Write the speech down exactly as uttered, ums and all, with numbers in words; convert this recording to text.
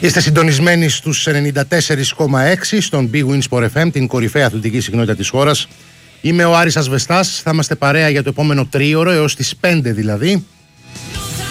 Είστε συντονισμένοι στους ενενήντα τέσσερα κόμμα έξι στον Big Win Sport εφ εμ, την κορυφαία αθλητική συχνότητα της χώρας. Είμαι ο Άρης Ασβεστάς, θα είμαστε παρέα για το επόμενο τρίωρο έως τις πέντε δηλαδή.